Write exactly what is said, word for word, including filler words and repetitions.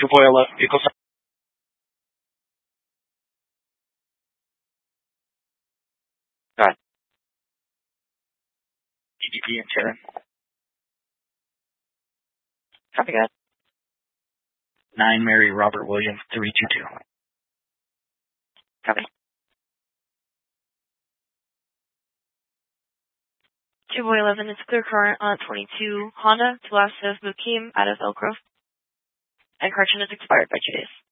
two boy eleven vehicle. Got E D P and Terran. Copy that. Nine Mary Robert William three two two. Copy. two boy eleven is clear current on twenty-two Honda to last of Mukim out of Elk Grove. And correction is expired by two days.